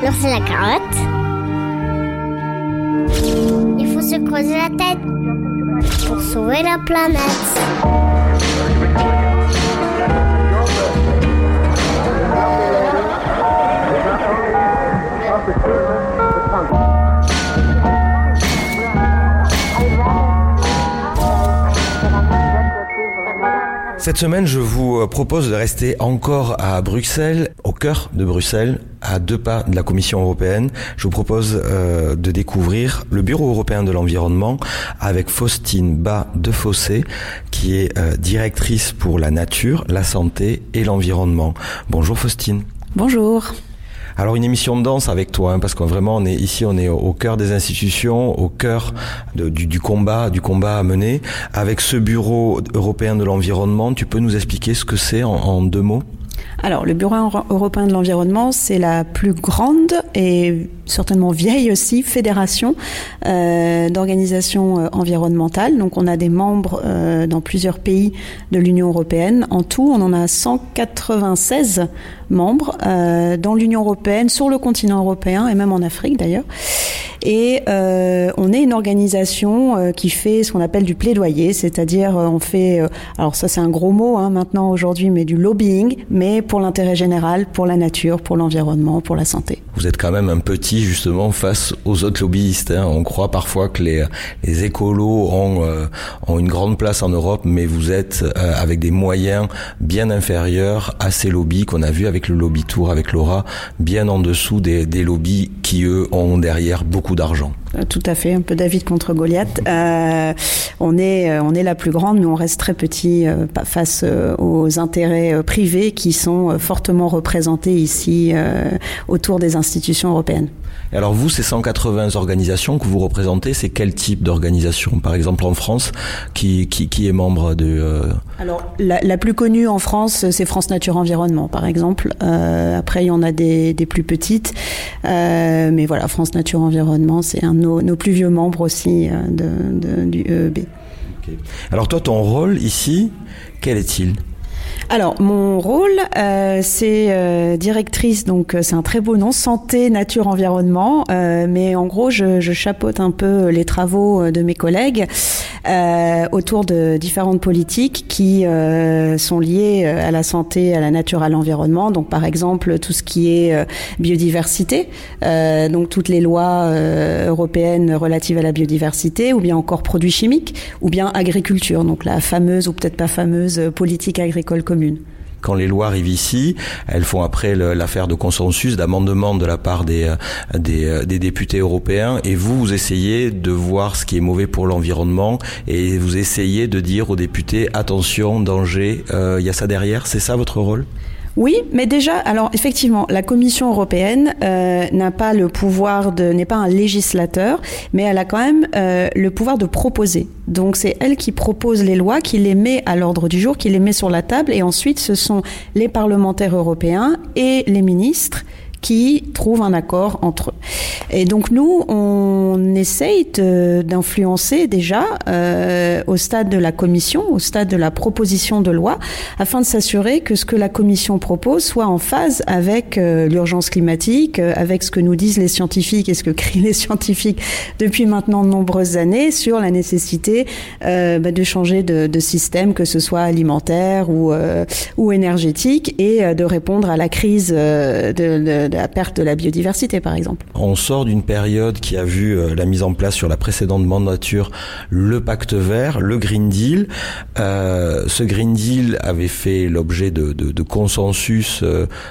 Non, c'est la carotte. Il faut se creuser la tête pour sauver la planète. Cette semaine, je vous propose de rester encore à Bruxelles, au cœur de Bruxelles, à 2 pas de la Commission européenne. Je vous propose de découvrir le Bureau européen de l'environnement avec Faustine Bas-Defossé, qui est directrice pour la nature, la santé et l'environnement. Bonjour Faustine. Bonjour. Alors une émission de danse avec toi, parce qu'on est au cœur des institutions, au cœur du combat à mener. Avec ce Bureau européen de l'environnement, tu peux nous expliquer ce que c'est en 2 mots ? Alors, le Bureau européen de l'environnement, c'est la plus grande et certainement vieille aussi fédération d'organisations environnementales. Donc, on a des membres dans plusieurs pays de l'Union européenne. En tout, on en a 196 membres dans l'Union européenne, sur le continent européen et même en Afrique d'ailleurs. Et on est une organisation qui fait ce qu'on appelle du plaidoyer, c'est-à-dire on fait, alors ça c'est un gros mot maintenant aujourd'hui, mais du lobbying, mais pour l'intérêt général, pour la nature, pour l'environnement, pour la santé. Vous êtes quand même un petit justement face aux autres lobbyistes. On croit parfois que les écolos ont une grande place en Europe, mais vous êtes avec des moyens bien inférieurs à ces lobbies qu'on a vus avec le Lobby Tour, avec Laura, bien en dessous des lobbies qui eux ont derrière beaucoup d'argent. Tout à fait, un peu David contre Goliath. On est la plus grande, mais on reste très petit face aux intérêts privés qui sont fortement représentés ici autour des institutions européennes. Et alors vous, ces 180 organisations que vous représentez, c'est quel type d'organisation ? Par exemple en France, qui est membre de... Alors la plus connue en France, c'est France Nature Environnement, par exemple. Après, il y en a des plus petites, mais voilà, France Nature Environnement, c'est un de nos plus vieux membres aussi du EEB. Okay. Alors toi, ton rôle ici, quel est-il ? Alors, mon rôle, c'est directrice, donc c'est un très beau nom, santé, nature, environnement, mais en gros, je chapeaute un peu les travaux de mes collègues autour de différentes politiques qui sont liées à la santé, à la nature, à l'environnement. Donc, par exemple, tout ce qui est biodiversité, donc toutes les lois européennes relatives à la biodiversité, ou bien encore produits chimiques, ou bien agriculture, donc la fameuse ou peut-être pas fameuse politique agricole commune. Quand les lois arrivent ici, elles font après l'affaire de consensus, d'amendement de la part des députés européens, et vous essayez de voir ce qui est mauvais pour l'environnement, et vous essayez de dire aux députés, attention, danger, il y a ça derrière, c'est ça votre rôle ? Oui, mais déjà, alors effectivement, la Commission européenne n'a pas le pouvoir n'est pas un législateur, mais elle a quand même le pouvoir de proposer. Donc c'est elle qui propose les lois, qui les met à l'ordre du jour, qui les met sur la table, et ensuite ce sont les parlementaires européens et les ministres qui trouvent un accord entre eux. Et donc nous, on essaye d'influencer déjà au stade de la commission, au stade de la proposition de loi, afin de s'assurer que ce que la commission propose soit en phase avec l'urgence climatique, avec ce que nous disent les scientifiques et ce que crient les scientifiques depuis maintenant de nombreuses années sur la nécessité de changer de système, que ce soit alimentaire ou énergétique, et de répondre à la crise de la perte de la biodiversité, par exemple. On sort d'une période qui a vu la mise en place sur la précédente mandature le pacte vert, le Green Deal. Ce Green Deal avait fait l'objet de consensus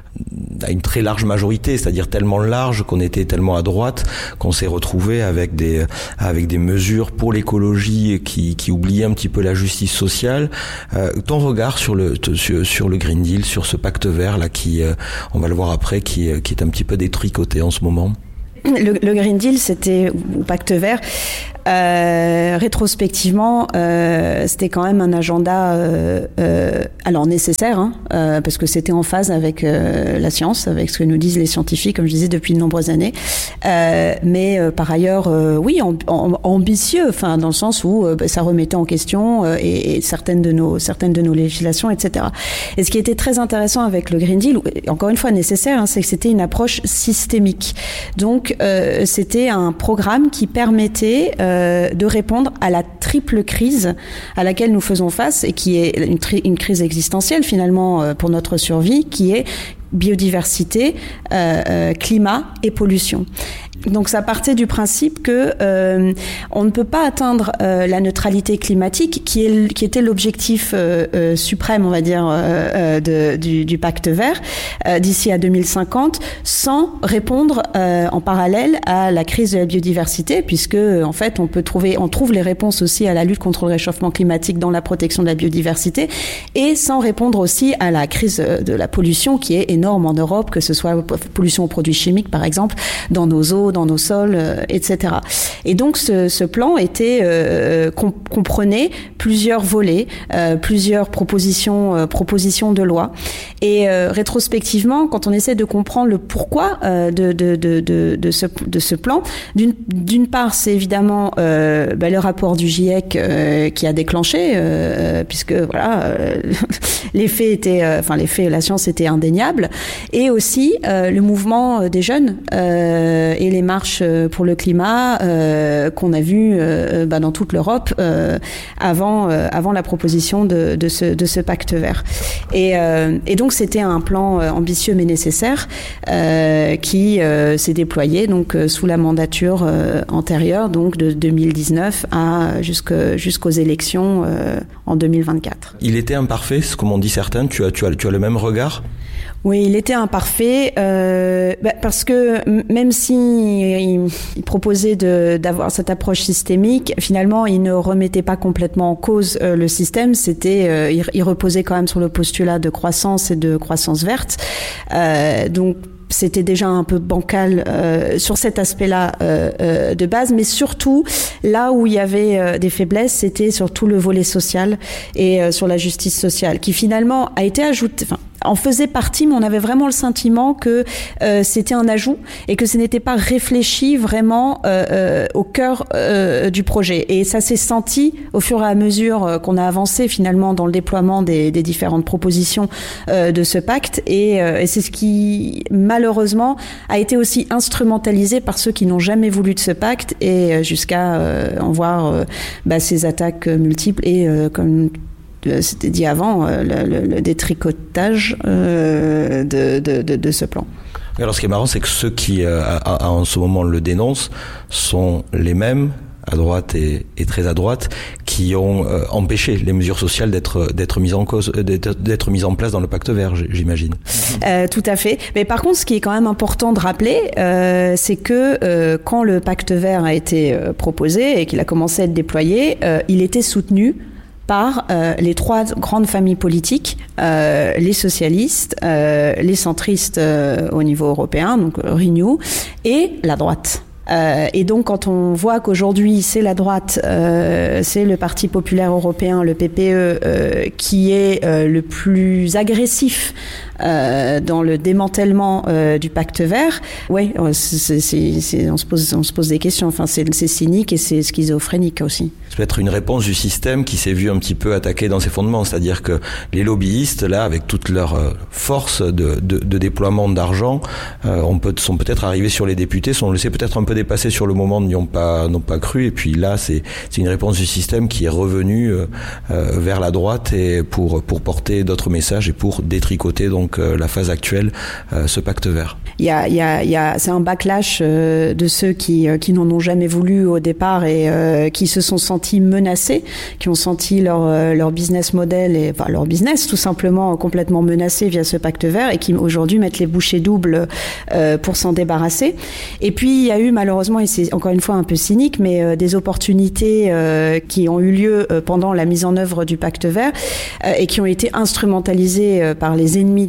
à une très large majorité, c'est-à-dire tellement large qu'on était tellement à droite qu'on s'est retrouvé avec des mesures pour l'écologie qui oubliaient un petit peu la justice sociale. Ton regard sur le Green Deal, sur ce pacte vert là qui, on va le voir après, qui est un petit peu détricoté en ce moment. Le Green Deal, ou Pacte Vert, rétrospectivement, c'était quand même un agenda alors nécessaire, parce que c'était en phase avec la science, avec ce que nous disent les scientifiques, comme je disais, depuis de nombreuses années. Mais par ailleurs, oui, ambitieux, enfin dans le sens où ça remettait en question et certaines de nos législations, etc. Et ce qui était très intéressant avec le Green Deal, encore une fois nécessaire, c'est que c'était une approche systémique. Donc c'était un programme qui permettait de répondre à la triple crise à laquelle nous faisons face et qui est une crise existentielle finalement pour notre survie, qui est biodiversité, climat et pollution. Donc ça partait du principe que on ne peut pas atteindre la neutralité climatique qui était l'objectif suprême, on va dire, du Pacte Vert d'ici à 2050, sans répondre en parallèle à la crise de la biodiversité, puisque en fait on trouve les réponses aussi à la lutte contre le réchauffement climatique dans la protection de la biodiversité, et sans répondre aussi à la crise de la pollution qui est énorme en Europe, que ce soit pollution aux produits chimiques par exemple, dans nos eaux, dans nos sols, etc. Et donc ce plan comprenait plusieurs volets, plusieurs propositions de loi. Et rétrospectivement, quand on essaie de comprendre le pourquoi de ce plan, d'une part, c'est évidemment le rapport du GIEC qui a déclenché, puisque voilà, la science était indéniable, et aussi le mouvement des jeunes et les marches pour le climat qu'on a vu dans toute l'Europe avant la proposition de ce pacte vert. Et donc c'était un plan ambitieux mais nécessaire qui s'est déployé donc sous la mandature antérieure, donc de 2019 jusqu'aux élections en 2024. Il était imparfait, comme on dit certains. Tu as le même regard? Oui, il était imparfait parce que même si il proposait d'avoir cette approche systémique, finalement, il ne remettait pas complètement en cause le système. Il reposait quand même sur le postulat de croissance et de croissance verte. Donc c'était déjà un peu bancal sur cet aspect-là de base, mais surtout là où il y avait des faiblesses, c'était sur tout le volet social et sur la justice sociale, qui finalement a été ajouté, en faisait partie, mais on avait vraiment le sentiment que c'était un ajout et que ce n'était pas réfléchi vraiment au cœur du projet. Et ça s'est senti au fur et à mesure qu'on a avancé finalement dans le déploiement des différentes propositions de ce pacte. Et c'est ce qui, malheureusement, a été aussi instrumentalisé par ceux qui n'ont jamais voulu de ce pacte et jusqu'à en voir ces attaques multiples et comme c'était dit avant, le détricotage de ce plan. Alors ce qui est marrant, c'est que ceux qui en ce moment le dénoncent sont les mêmes à droite et très à droite qui ont empêché les mesures sociales d'être mises en cause, d'être mises en place dans le pacte vert, j'imagine. Tout à fait. Mais par contre, ce qui est quand même important de rappeler, c'est que quand le pacte vert a été proposé et qu'il a commencé à être déployé, il était soutenu par les trois grandes familles politiques, les socialistes, les centristes au niveau européen, donc Renew, et la droite. Et donc quand on voit qu'aujourd'hui c'est la droite, c'est le Parti populaire européen, le PPE, qui est le plus agressif dans le démantèlement du pacte vert, on se pose des questions. Enfin, c'est cynique et c'est schizophrénique aussi. Ça peut être une réponse du système qui s'est vu un petit peu attaqué dans ses fondements, c'est-à-dire que les lobbyistes, là, avec toute leur force de déploiement d'argent, sont peut-être arrivés sur les députés, sont laissés peut-être un peu dépassés sur le moment, n'ont pas cru, et puis là, c'est une réponse du système qui est revenue vers la droite et pour porter d'autres messages et pour détricoter donc la phase actuelle, ce pacte vert. C'est un backlash de ceux qui n'en ont jamais voulu au départ et qui se sont sentis menacés, qui ont senti leur business model leur business tout simplement complètement menacé via ce pacte vert et qui aujourd'hui mettent les bouchées doubles pour s'en débarrasser. Et puis il y a eu malheureusement, et c'est encore une fois un peu cynique, mais des opportunités qui ont eu lieu pendant la mise en œuvre du pacte vert et qui ont été instrumentalisées par les ennemis du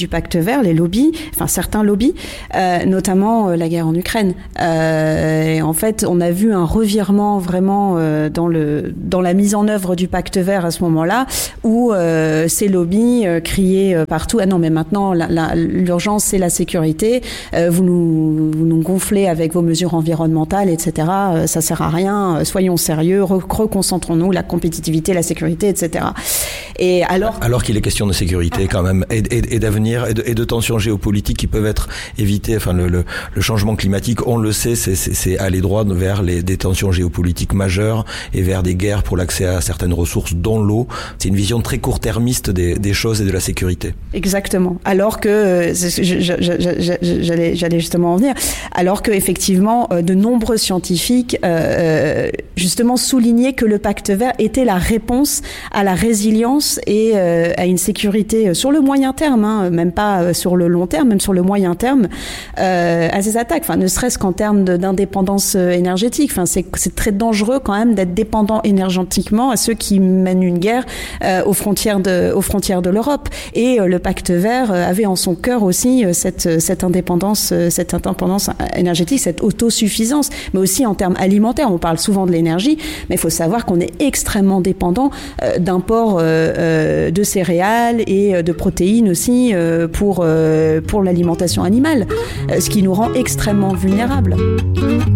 du Pacte Vert, les lobbies, enfin certains lobbies, notamment la guerre en Ukraine. Et en fait, on a vu un revirement vraiment dans la mise en œuvre du Pacte Vert à ce moment-là, où ces lobbies criaient partout: ah non, mais maintenant l'urgence c'est la sécurité, vous nous gonflez avec vos mesures environnementales, etc. Ça sert à rien, soyons sérieux, reconcentrons-nous, la compétitivité, la sécurité, etc. Et alors qu'il est question de sécurité quand même, et d'avenir, et de tensions géopolitiques qui peuvent être évitées. Enfin, le changement climatique, on le sait, c'est aller droit vers des tensions géopolitiques majeures et vers des guerres pour l'accès à certaines ressources, dont l'eau. C'est une vision très court-termiste des choses et de la sécurité. Exactement. Alors que j'allais justement en venir. Alors que effectivement, de nombreux scientifiques justement soulignaient que le Pacte Vert était la réponse à la résilience et à une sécurité sur le moyen terme, même pas sur le long terme, même sur le moyen terme, à ces attaques. Enfin, ne serait-ce qu'en termes d'indépendance énergétique. Enfin, c'est très dangereux quand même d'être dépendant énergétiquement à ceux qui mènent une guerre aux frontières de l'Europe. Et le Pacte Vert avait en son cœur aussi cette indépendance énergétique, cette autosuffisance, mais aussi en termes alimentaires. On parle souvent de l'énergie, mais il faut savoir qu'on est extrêmement dépendant d'imports de céréales et de protéines aussi pour l'alimentation animale, ce qui nous rend extrêmement vulnérables.